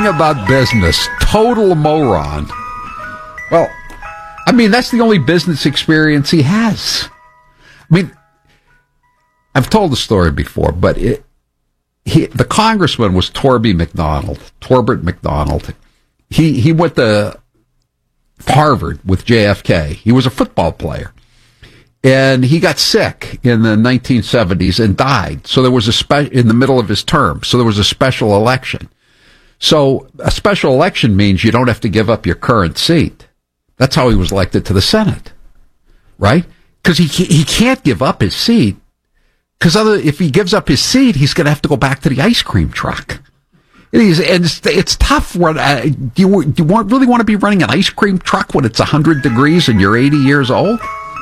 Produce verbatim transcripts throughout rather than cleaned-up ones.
about business. Total moron. Well, I mean, that's the only business experience he has. I mean, I've told the story before, but it, he, the congressman was Torby McDonald, Torbert McDonald. He, he went to Harvard with J F K. He was a football player. And he got sick in the nineteen seventies and died. So there was a spe- in the middle of his term. So there was a special election. So a special election means you don't have to give up your current seat. That's how he was elected to the Senate, right? Because he he can't give up his seat. Because other if he gives up his seat, he's going to have to go back to the ice cream truck. And, he's, and it's, it's tough. When, uh, do you, do you want, really want to be running an ice cream truck when it's one hundred degrees and you're eighty years old?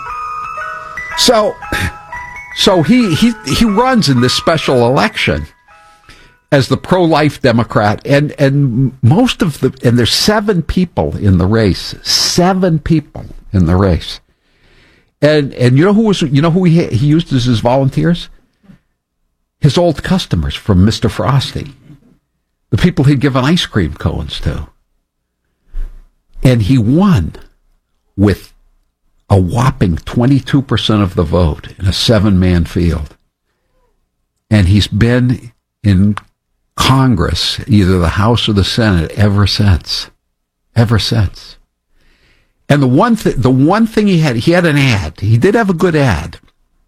So, so he, he, he runs in this special election as the pro-life Democrat, and, and most of the, and there's seven people in the race, seven people in the race. And, and you know who was, you know who he, he used as his volunteers? His old customers from Mister Frosty. The people he'd given ice cream cones to. And he won with a whopping twenty-two percent of the vote in a seven-man field. And he's been in Congress, either the House or the Senate, ever since. Ever since. And the one thing, the one thing he had, he had an ad. He did have a good ad.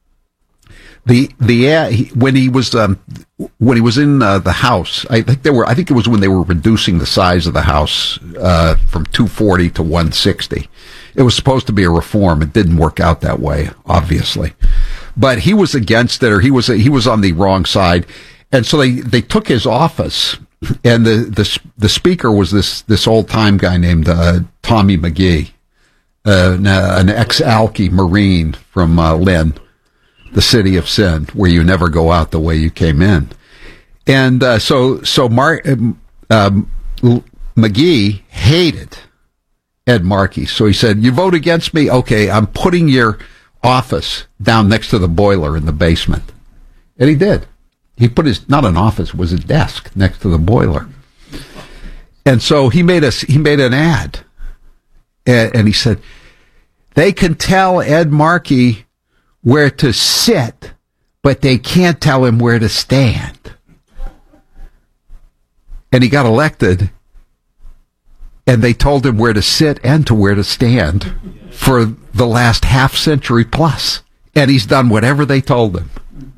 The the ad he, when he was um, when he was in uh, the House, I think they were. I think it was when they were reducing the size of the House uh, from two forty to one sixty. It was supposed to be a reform. It didn't work out that way, obviously. But he was against it, or he was he was on the wrong side, and so they, they took his office, and the the the speaker was this this old time guy named uh, Tommy McGee, uh, an ex-Alky Marine from uh, Lynn, the city of sin, where you never go out the way you came in, and uh, so so Mar- um, McGee hated Ed Markey. So he said, you vote against me? Okay, I'm putting your office down next to the boiler in the basement. And he did. He put his, not an office, it was a desk next to the boiler. And so he made a, he made an ad. And, and he said, they can tell Ed Markey where to sit, but they can't tell him where to stand. And he got elected. And they told him where to sit and to where to stand for the last half century plus. And he's done whatever they told him.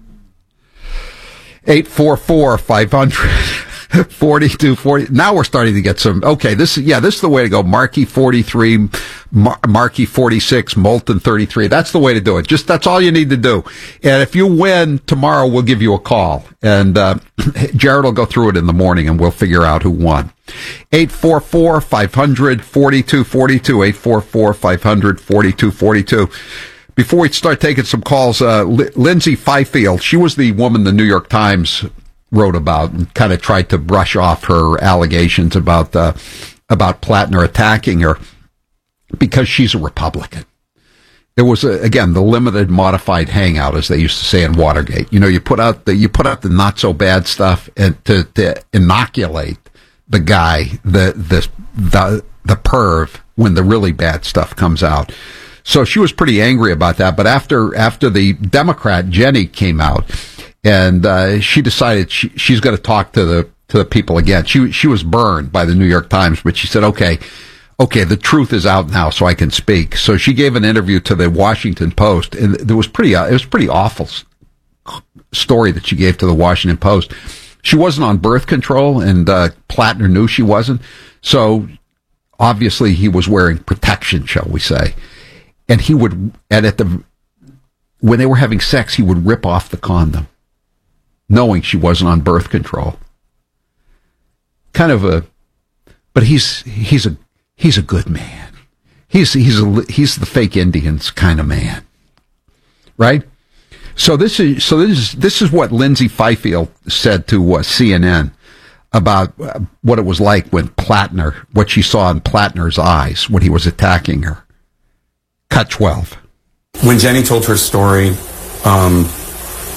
eight four four, five hundred, forty-two forty. Now we're starting to get some, okay, this is, yeah, this is the way to go. Markey forty-three, Mar- Markey forty-six, Moulton thirty-three. That's the way to do it. Just, that's all you need to do. And if you win tomorrow, we'll give you a call. And, uh, Jared will go through it in the morning and we'll figure out who won. eight four four, five hundred, forty-two forty-two, eight four four, five hundred, forty-two forty-two. Before we start taking some calls, uh, L- Lindsay Fifield, she was the woman the New York Times wrote about and kind of tried to brush off her allegations about, uh, about Plattner attacking her because she's a Republican. It was, uh, again, the limited modified hangout, as they used to say in Watergate. You know, you put out the, you put out the not so bad stuff and to, to inoculate the guy, the, the, the, the perv when the really bad stuff comes out. So she was pretty angry about that. But after, after the Democrat, Jenny, came out and, uh, she decided she, she's going to talk to the, to the people again. She, she was burned by the New York Times, but she said, okay, okay, the truth is out now so I can speak. So she gave an interview to the Washington Post and there was pretty, uh, it was pretty awful story that she gave to the Washington Post. She wasn't on birth control, and uh, Plattner knew she wasn't. So obviously he was wearing protection, shall we say. And he would, and at the, when they were having sex, he would rip off the condom, knowing she wasn't on birth control. Kind of a, but he's, he's a, he's a good man. He's, he's a, he's the fake Indians kind of man. Right? So this is so this is this is what Lindsay Fifield said to uh, C N N about uh, what it was like when Plattner, what she saw in Plattner's eyes when he was attacking her. Cut twelve. When Jenny told her story, um,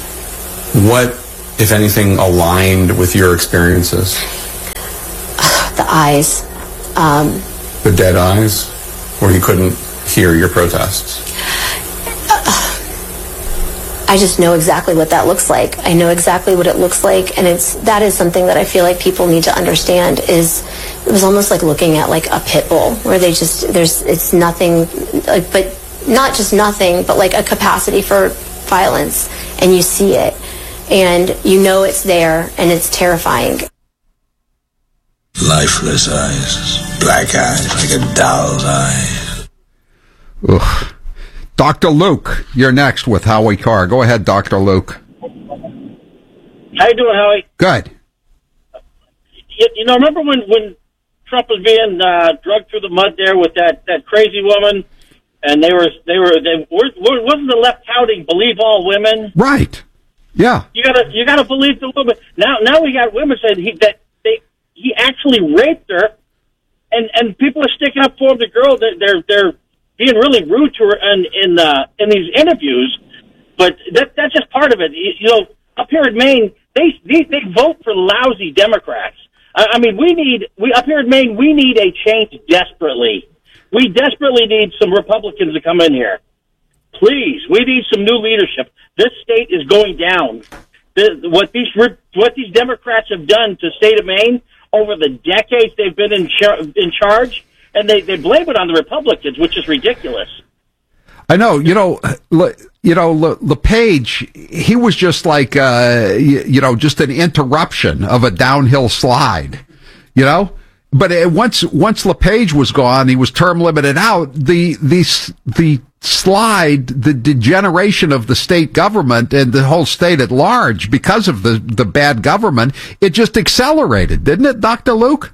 what, if anything, aligned with your experiences? eyes. Um, the dead eyes? Where he couldn't hear your protests? I just know exactly what that looks like. I know exactly what it looks like, and it's that is something that I feel like people need to understand. Is it was almost like looking at like a pit bull, where they just there's it's nothing, like, but not just nothing, but like a capacity for violence, and you see it, and you know it's there, and it's terrifying. Lifeless eyes, black eyes like a doll's eyes. Ugh. Doctor Luke, you're next with Howie Carr. Go ahead, Doctor Luke. How you doing, Howie? Good. You, you know, remember when, when Trump was being uh, drugged through the mud there with that, that crazy woman, and they were they were they were, wasn't the left touting believe all women? Right. Yeah. You gotta you gotta believe the woman. Now now we got women saying he that they he actually raped her, and and people are sticking up for the girl. They're they're, they're being really rude to her in in, uh, in these interviews, but that that's just part of it. You, you know, up here in Maine, they they, they vote for lousy Democrats. I, I mean, we need we up here in Maine, we need a change desperately. We desperately need some Republicans to come in here. Please, we need some new leadership. This state is going down. The, what these what these Democrats have done to the state of Maine over the decades they've been in char- in charge. And they, they blame it on the Republicans, which is ridiculous. I know, you know, Le, you know, Le, LePage, he was just like, uh, you, you know, just an interruption of a downhill slide, you know? But it, once, once LePage was gone, he was term limited out, the, the, the slide, the degeneration of the state government and the whole state at large because of the, the bad government, it just accelerated, didn't it, Doctor Luke?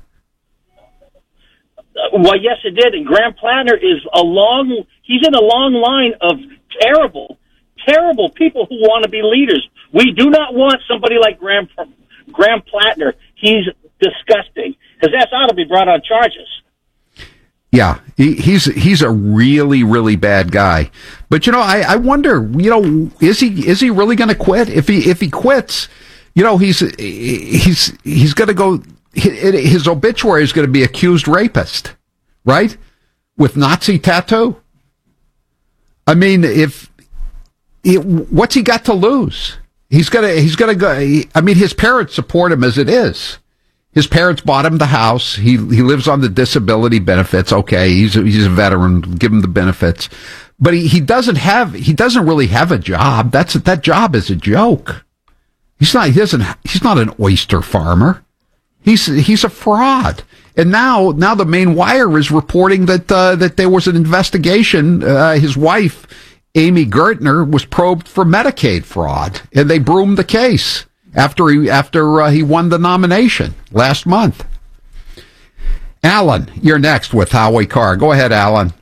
Well, yes, it did. And Graham Plattner is a long, he's in a long line of terrible, terrible people who want to be leaders. We do not want somebody like Graham, Graham Plattner. He's disgusting. His ass ought to be brought on charges. Yeah, he, he's he's a really, really bad guy. But, you know, I, I wonder, you know, is he is he really going to quit? If he if he quits, you know, he's he's he's going to go. His obituary is going to be accused rapist, right? With Nazi tattoo. I mean, if it, what's he got to lose? He's gonna he's gonna go. He, I mean, his parents support him as it is. His parents bought him the house. He he lives on the disability benefits. Okay, he's a, he's a veteran. Give him the benefits, but he, he doesn't have he doesn't really have a job. That's that job is a joke. He's not he doesn't he's not an oyster farmer. He's he's a fraud. And now now the Maine Wire is reporting that uh, that there was an investigation. Uh, his wife, Amy Gertner, was probed for Medicaid fraud, and they broomed the case after he after uh, he won the nomination last month. Alan, you're next with Howie Carr. Go ahead, Alan.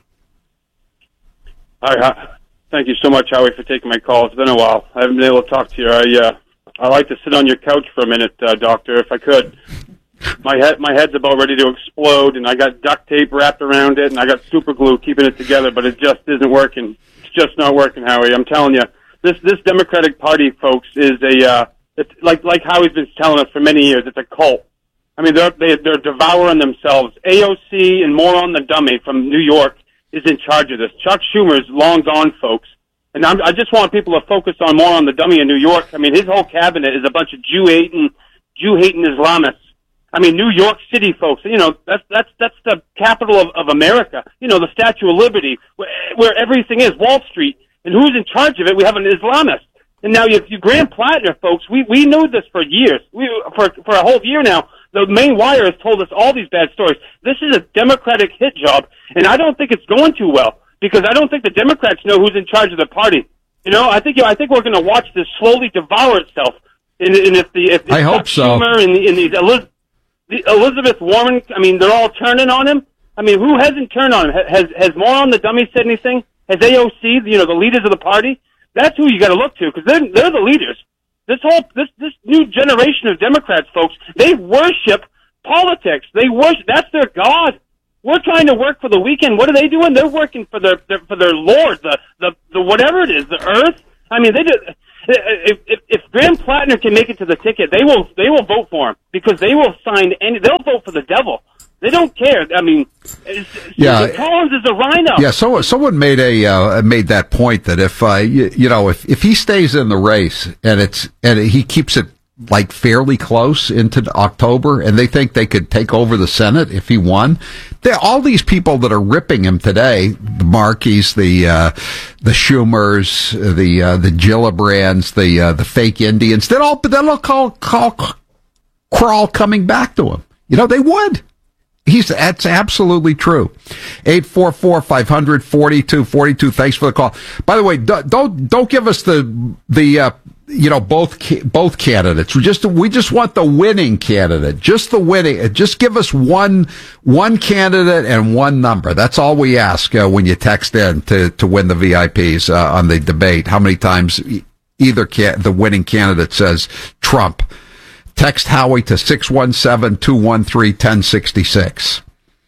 Hi, thank you so much, Howie, for taking my call. It's been a while. I haven't been able to talk to you. I uh, I like to sit on your couch for a minute, uh, Doctor, if I could. My head, my head's about ready to explode, and I got duct tape wrapped around it, and I got super glue keeping it together, but it just isn't working. It's just not working, Howie. I'm telling you, this this Democratic Party, folks, is a uh, it's like like Howie's been telling us for many years. It's a cult. I mean, they're they, they're devouring themselves. A O C and Moron the Dummy from New York is in charge of this. Chuck Schumer's long gone, folks. And I'm, I just want people to focus on Moron the Dummy in New York. I mean, his whole cabinet is a bunch of Jew-hating, Jew-hating Islamists. I mean, New York City, folks, you know, that's, that's, that's the capital of, of America. You know, the Statue of Liberty, where, where everything is, Wall Street. And who's in charge of it? We have an Islamist. And now you, you Graham Plattner, folks, we, we knew this for years. We, for, for a whole year now. The Maine Wire has told us all these bad stories. This is a Democratic hit job, and I don't think it's going too well, because I don't think the Democrats know who's in charge of the party. You know, I think, I think we're going to watch this slowly devour itself. And, and if the, if, if I hope so. Schumer and, the, and these Eliz- the Elizabeth Warren, I mean, they're all turning on him. I mean, who hasn't turned on him? Has, has Moron the Dummy said anything? Has A O C, you know, the leaders of the party? That's who you got to look to, because they're, they're the leaders. This whole, this, this new generation of Democrats, folks, they worship politics. They worship, that's their God. We're trying to work for the weekend. What are they doing? They're working for their, their for their Lord, the, the, the whatever it is, the earth. I mean, they just, if, if, if Graham Plattner can make it to the ticket, they will, they will vote for him, because they will sign any, they'll vote for the devil. They don't care. I mean, it's, yeah, Collins is a rhino. Yeah, so someone made a uh, made that point that if uh, you, you know if, if he stays in the race and it's and he keeps it like fairly close into October, and they think they could take over the Senate if he won, there all these people that are ripping him today, the Markeys, the uh, the Schumers, the uh, the Gillibrands, the uh, the fake Indians, they'll all they'll all call call crawl coming back to him. You know, they would. He's, that's absolutely true. eight four four, five hundred, forty-two forty-two. Thanks for the call. By the way, don't, don't give us the, the, uh, you know, both, both candidates. We just, we just want the winning candidate. Just the winning, just give us one, one candidate and one number. That's all we ask, uh, when you text in to, to win the V I Ps, uh, on the debate. How many times either can, the winning candidate says Trump. Text Howie to six one seven, two one three, one zero six six.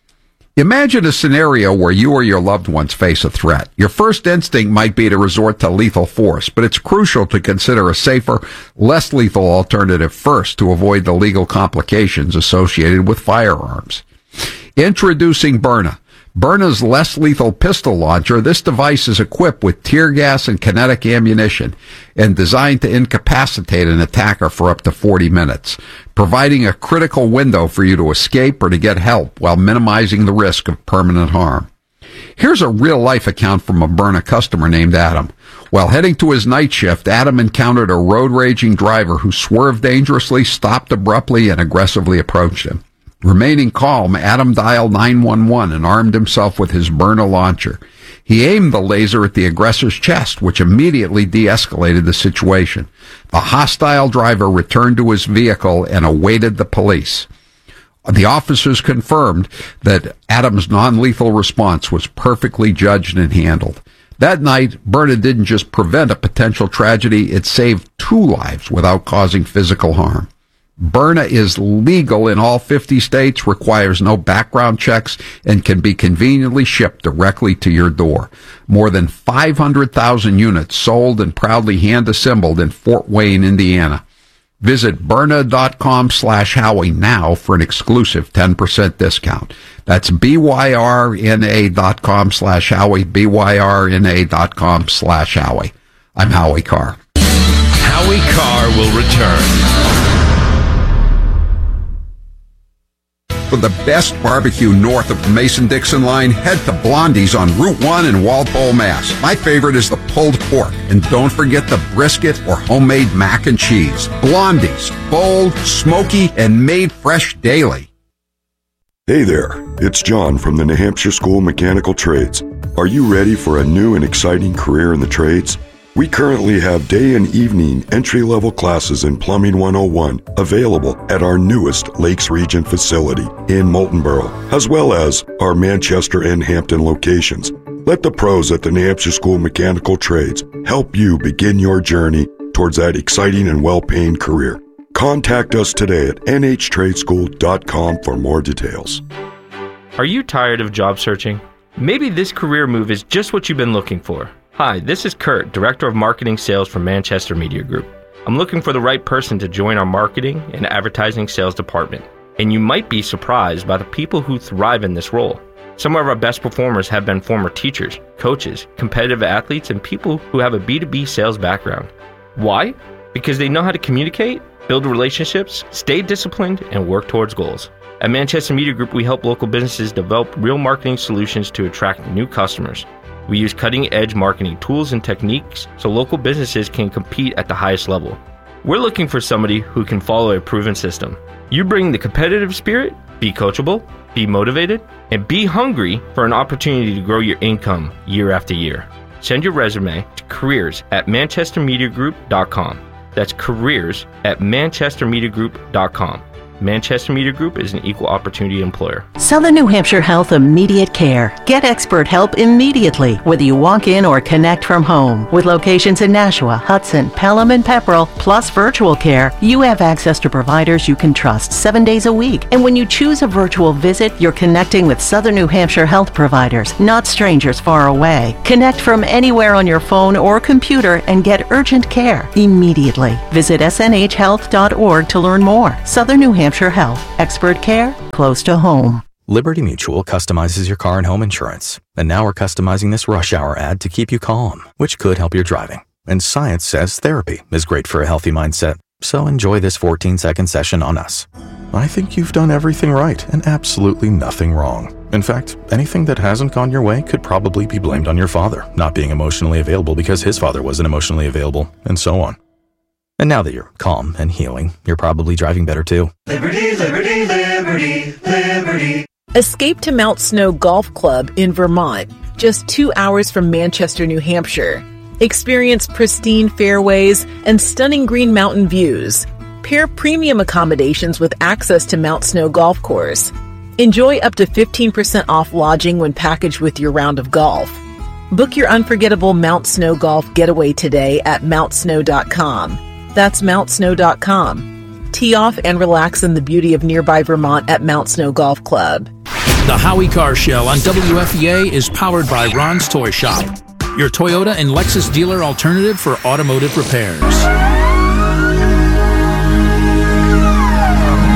Imagine a scenario where you or your loved ones face a threat. Your first instinct might be to resort to lethal force, but it's crucial to consider a safer, less lethal alternative first to avoid the legal complications associated with firearms. Introducing Byrna. Byrna's less lethal pistol launcher. This device is equipped with tear gas and kinetic ammunition and designed to incapacitate an attacker for up to forty minutes, providing a critical window for you to escape or to get help while minimizing the risk of permanent harm. Here's a real-life account from a Byrna customer named Adam. While heading to his night shift, Adam encountered a road-raging driver who swerved dangerously, stopped abruptly, and aggressively approached him. Remaining calm, Adam dialed nine one one and armed himself with his Byrna launcher. He aimed the laser at the aggressor's chest, which immediately de-escalated the situation. The hostile driver returned to his vehicle and awaited the police. The officers confirmed that Adam's non-lethal response was perfectly judged and handled. That night, Byrna didn't just prevent a potential tragedy, it saved two lives without causing physical harm. Byrna is legal in all fifty states, requires no background checks, and can be conveniently shipped directly to your door. More than five hundred thousand units sold and proudly hand-assembled in Fort Wayne, Indiana. Visit Byrna.com slash Howie now for an exclusive ten percent discount. That's B-Y-R-N-A dot com slash Howie, B-Y-R-N-A dot com slash Howie. I'm Howie Carr. Howie Carr will return. For the best barbecue north of the Mason-Dixon line, head to Blondie's on Route one in Walpole, Mass. My favorite is the pulled pork. And don't forget the brisket or homemade mac and cheese. Blondie's, bold, smoky, and made fresh daily. Hey there, it's John from the New Hampshire School of Mechanical Trades. Are you ready for a new and exciting career in the trades? We currently have day and evening entry-level classes in Plumbing one oh one available at our newest Lakes Region facility in Moultonborough, as well as our Manchester and Hampton locations. Let the pros at the New Hampshire School of Mechanical Trades help you begin your journey towards that exciting and well-paying career. Contact us today at N H trade school dot com for more details. Are you tired of job searching? Maybe this career move is just what you've been looking for. Hi, this is Kurt, Director of Marketing Sales for Manchester Media Group. I'm looking for the right person to join our marketing and advertising sales department, and you might be surprised by the people who thrive in this role. Some of our best performers have been former teachers, coaches, competitive athletes, and people who have a B two B sales background. Why? Because they know how to communicate, build relationships, stay disciplined, and work towards goals. At Manchester Media Group, we help local businesses develop real marketing solutions to attract new customers. We use cutting-edge marketing tools and techniques so local businesses can compete at the highest level. We're looking for somebody who can follow a proven system. You bring the competitive spirit, be coachable, be motivated, and be hungry for an opportunity to grow your income year after year. Send your resume to careers at manchester media group dot com. That's careers at manchester media group dot com. Manchester Media Group is an equal opportunity employer. Southern New Hampshire Health Immediate Care. Get expert help immediately, whether you walk in or connect from home. With locations in Nashua, Hudson, Pelham, and Pepperell, plus virtual care, you have access to providers you can trust seven days a week. And when you choose a virtual visit, you're connecting with Southern New Hampshire health providers, not strangers far away. Connect from anywhere on your phone or computer and get urgent care immediately. Visit S N H health dot org to learn more. Southern New Hampshire Health. Expert care close to home. Liberty Mutual customizes your car and home insurance. And now we're customizing this rush hour ad to keep you calm, which could help your driving. And science says therapy is great for a healthy mindset. So enjoy this fourteen-second session on us. I think you've done everything right and absolutely nothing wrong. In fact, anything that hasn't gone your way could probably be blamed on your father not being emotionally available because his father wasn't emotionally available, and so on. And now that you're calm and healing, you're probably driving better too. Liberty, liberty, liberty, liberty. Escape to Mount Snow Golf Club in Vermont, just two hours from Manchester, New Hampshire. Experience pristine fairways and stunning green mountain views. Pair premium accommodations with access to Mount Snow Golf Course. Enjoy up to fifteen percent off lodging when packaged with your round of golf. Book your unforgettable Mount Snow Golf getaway today at mount snow dot com. That's mount snow dot com. Tee off and relax in the beauty of nearby Vermont at Mount Snow Golf Club. The Howie Car Show on W F E A is powered by Ron's Toy Shop, your Toyota and Lexus dealer alternative for automotive repairs.